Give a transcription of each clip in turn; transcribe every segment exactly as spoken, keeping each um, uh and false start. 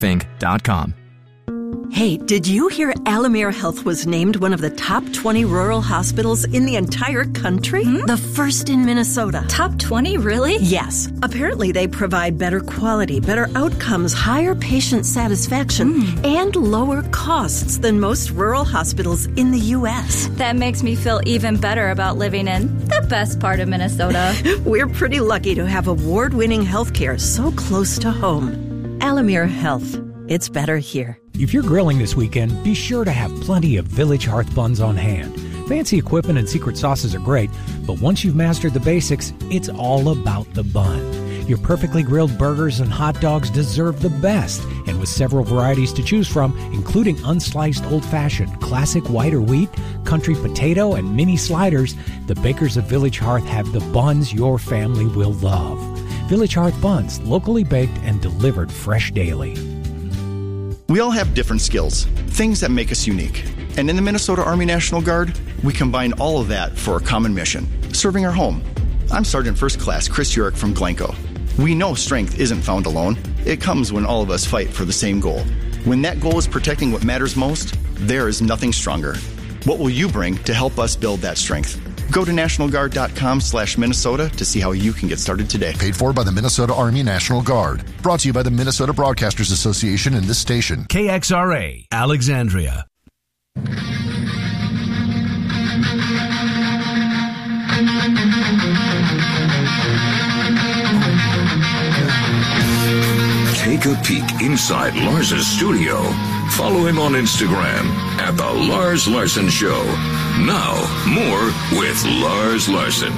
think dot com. Hey, did you hear Alamere Health was named one of the top twenty rural hospitals in the entire country? Hmm? The first in Minnesota. Top twenty, really? Yes. Apparently they provide better quality, better outcomes, higher patient satisfaction, mm. and lower costs than most rural hospitals in the U S That makes me feel even better about living in the best part of Minnesota. We're pretty lucky to have award-winning healthcare so close to home. Alamere Health. It's better here. If you're grilling this weekend, be sure to have plenty of Village Hearth buns on hand. Fancy equipment and secret sauces are great, but once you've mastered the basics, it's all about the bun. Your perfectly grilled burgers and hot dogs deserve the best, and with several varieties to choose from, including unsliced old-fashioned, classic white or wheat, country potato, and mini sliders, the bakers of Village Hearth have the buns your family will love. Village Hearth buns, locally baked and delivered fresh daily. We all have different skills, things that make us unique. And in the Minnesota Army National Guard, we combine all of that for a common mission, serving our home. I'm Sergeant First Class Chris Urick from Glencoe. We know strength isn't found alone. It comes when all of us fight for the same goal. When that goal is protecting what matters most, there is nothing stronger. What will you bring to help us build that strength? Go to national guard dot com slash Minnesota to see how you can get started today. Paid for by the Minnesota Army National Guard. Brought to you by the Minnesota Broadcasters Association and this station. K X R A, Alexandria. Take a peek inside Lars's studio. Follow him on Instagram at The Lars Larson Show. Now, more with Lars Larson.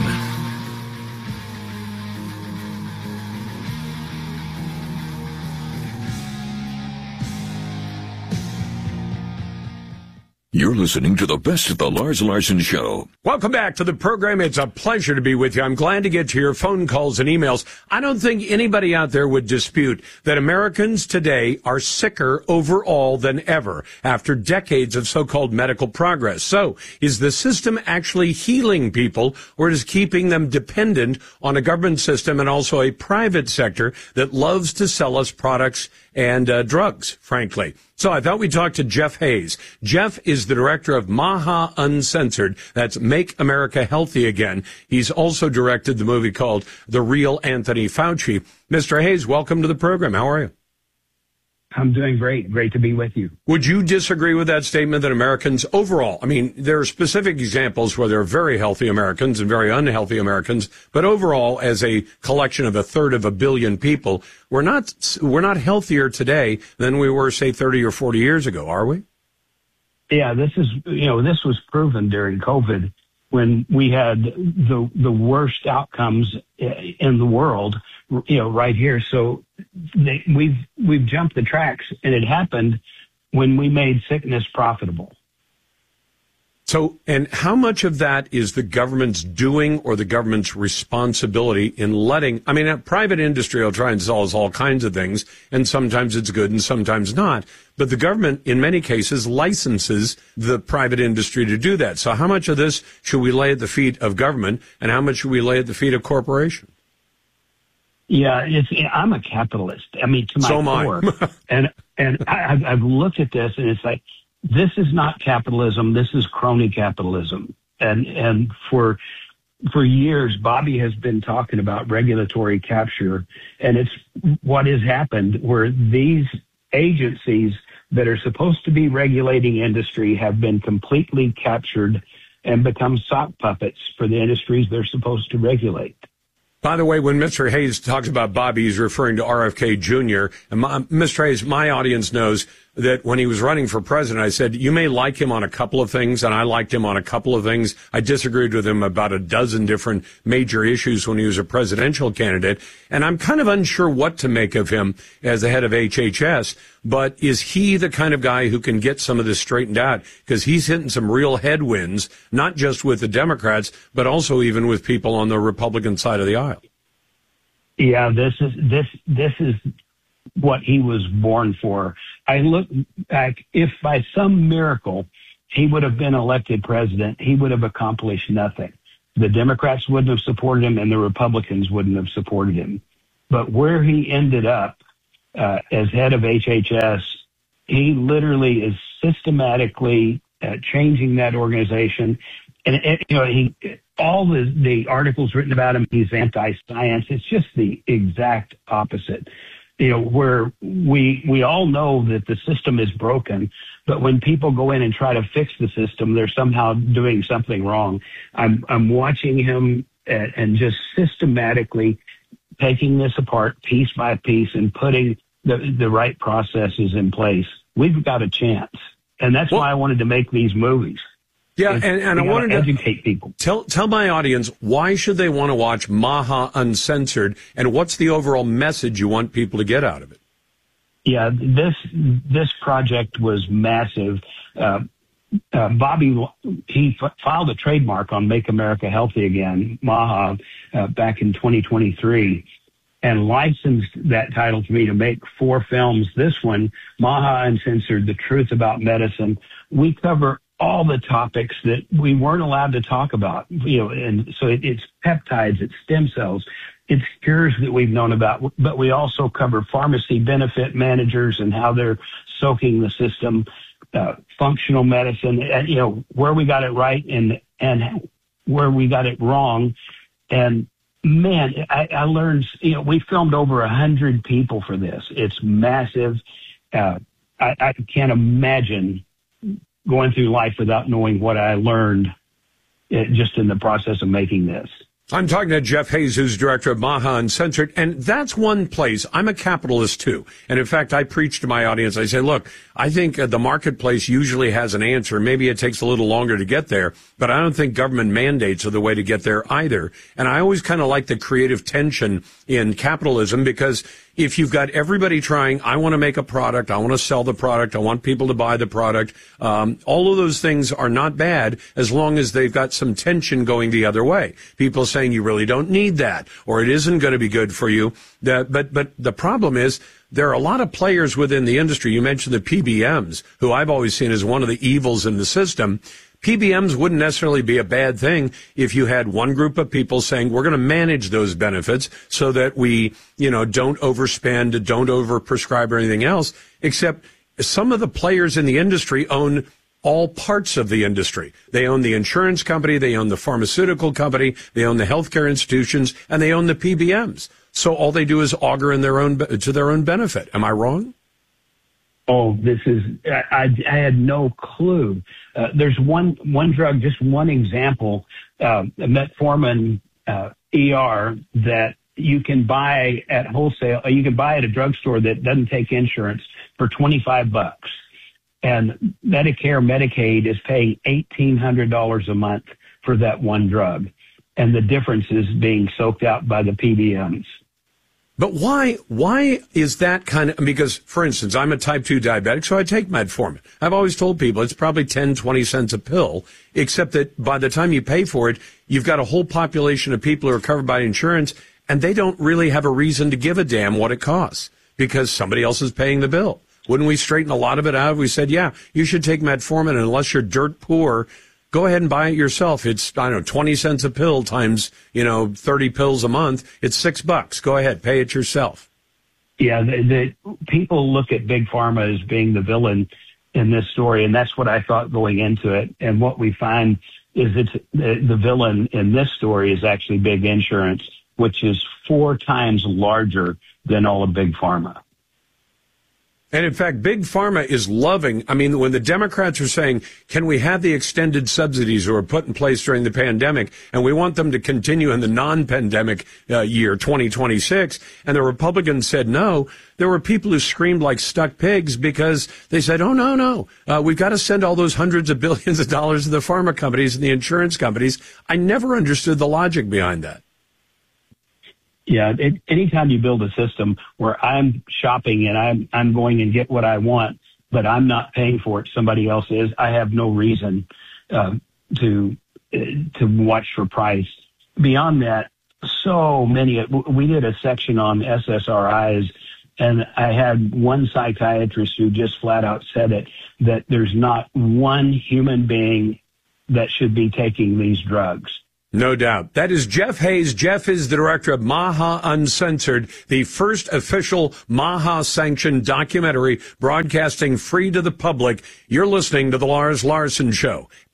You're listening to the best of the Lars Larson Show. Welcome back to the program. It's a pleasure to be with you. I'm glad to get to your phone calls and emails. I don't think anybody out there would dispute that Americans today are sicker overall than ever after decades of so-called medical progress. So, is the system actually healing people, or is it keeping them dependent on a government system and also a private sector that loves to sell us products and uh, drugs, frankly? So I thought we'd talk to Jeff Hayes. Jeff is the director of Maha Uncensored. That's Make America Healthy Again. He's also directed the movie called The Real Anthony Fauci. Mister Hayes, welcome to the program. How are you? I'm doing great. Great to be with you. Would you disagree with that statement that Americans overall, I mean, there are specific examples where there are very healthy Americans and very unhealthy Americans, but overall, as a collection of a third of a billion people, we're not, we're not healthier today than we were, say, thirty or forty years ago, are we? Yeah, this is, you know, this was proven during COVID when we had the, the worst outcomes in the world, you know, right here. So they, we've, we've jumped the tracks, and it happened when we made sickness profitable. So, and how much of that is the government's doing or the government's responsibility in letting, I mean, a private industry will try and sell us all kinds of things, and sometimes it's good and sometimes not. But the government, in many cases, licenses the private industry to do that. So how much of this should we lay at the feet of government, and how much should we lay at the feet of corporation? Yeah, it's, I'm a capitalist. I mean, to my so core. and and I, I've looked at this, and it's like, this is not capitalism. This is crony capitalism. And and for for years, Bobby has been talking about regulatory capture, and it's what has happened where these agencies that are supposed to be regulating industry have been completely captured and become sock puppets for the industries they're supposed to regulate. By the way, when Mister Hayes talks about Bobby, he's referring to R F K Junior And my, Mister Hayes, my audience knows that when he was running for president, I said, you may like him on a couple of things, and I liked him on a couple of things. I disagreed with him about a dozen different major issues when he was a presidential candidate. And I'm kind of unsure what to make of him as the head of H H S. But is he the kind of guy who can get some of this straightened out? Because he's hitting some real headwinds, not just with the Democrats, but also even with people on the Republican side of the aisle. Yeah, this is this this is what he was born for. I look back, if by some miracle he would have been elected president, he would have accomplished nothing. The Democrats wouldn't have supported him, and the Republicans wouldn't have supported him. But where he ended up uh, as head of H H S, he literally is systematically uh, changing that organization. And, it, you know, he, all the, the articles written about him, he's anti-science. It's just the exact opposite. You know, where we, we all know that the system is broken, but when people go in and try to fix the system, they're somehow doing something wrong. I'm, I'm watching him and, and just systematically taking this apart piece by piece and putting the, the right processes in place. We've got a chance. And that's well, why I wanted to make these movies. Yeah, and, and I wanted to educate people. Tell tell my audience, why should they want to watch Maha Uncensored, and what's the overall message you want people to get out of it? Yeah, this this project was massive. Uh, uh, Bobby, he f- filed a trademark on Make America Healthy Again, Maha, uh, back in twenty twenty-three, and licensed that title to me to make four films. This one, Maha Uncensored, The Truth About Medicine. We cover all the topics that we weren't allowed to talk about, you know, and so it, it's peptides, it's stem cells, it's cures that we've known about, but we also cover pharmacy benefit managers and how they're soaking the system, uh, functional medicine, and, you know, where we got it right and, and where we got it wrong. And man, I, I learned, you know, we filmed over a hundred people for this. It's massive. Uh, I, I can't imagine going through life without knowing what I learned uh, just in the process of making this. I'm talking to Jeff Hayes, who's director of Maha Uncensored, and that's one place. I'm a capitalist, too. And, in fact, I preach to my audience. I say, look, I think uh, the marketplace usually has an answer. Maybe it takes a little longer to get there, but I don't think government mandates are the way to get there either. And I always kind of like the creative tension in capitalism, because if you've got everybody trying, I want to make a product, I want to sell the product, I want people to buy the product, um, all of those things are not bad as long as they've got some tension going the other way. People saying you really don't need that, or it isn't going to be good for you. That, but, but the problem is there are a lot of players within the industry. You mentioned the P B Ms, who I've always seen as one of the evils in the system. P B Ms wouldn't necessarily be a bad thing if you had one group of people saying, we're going to manage those benefits so that we, you know, don't overspend, don't overprescribe or anything else, except some of the players in the industry own all parts of the industry. They own the insurance company, they own the pharmaceutical company, they own the healthcare institutions, and they own the P B Ms. So all they do is augur in their own, to their own benefit. Am I wrong? Oh, this is, I, I had no clue. Uh, there's one, one drug, just one example, uh, metformin, uh, E R that you can buy at wholesale. You can buy at a drugstore that doesn't take insurance for twenty-five bucks. And Medicare, Medicaid is paying eighteen hundred dollars a month for that one drug. And the difference is being soaked out by the P B Ms. But why, why is that kind of, because, for instance, I'm a type two diabetic, so I take metformin. I've always told people it's probably ten, twenty cents a pill, except that by the time you pay for it, you've got a whole population of people who are covered by insurance, and they don't really have a reason to give a damn what it costs, because somebody else is paying the bill. Wouldn't we straighten a lot of it out if we said, yeah, you should take metformin, and unless you're dirt poor, go ahead and buy it yourself. It's, I don't know, twenty cents a pill times, you know, thirty pills a month. It's six bucks. Go ahead, pay it yourself. Yeah, the, the people look at Big Pharma as being the villain in this story, and that's what I thought going into it. And what we find is it's the, the villain in this story is actually Big Insurance, which is four times larger than all of Big Pharma. And in fact, Big Pharma is loving, I mean, when the Democrats are saying, can we have the extended subsidies that were put in place during the pandemic, and we want them to continue in the non-pandemic uh, year, twenty twenty-six, and the Republicans said no, there were people who screamed like stuck pigs because they said, oh, no, no, uh, we've got to send all those hundreds of billions of dollars to the pharma companies and the insurance companies. I never understood the logic behind that. Yeah, it, anytime you build a system where I'm shopping and I'm I'm going and get what I want, but I'm not paying for it, somebody else is, I have no reason uh, to uh, to watch for price. Beyond that, so many. We did a section on S S R Is, and I had one psychiatrist who just flat out said it, that there's not one human being that should be taking these drugs. No doubt. That is Jeff Hayes. Jeff is the director of Maha Uncensored, the first official Maha-sanctioned documentary broadcasting free to the public. You're listening to The Lars Larson Show.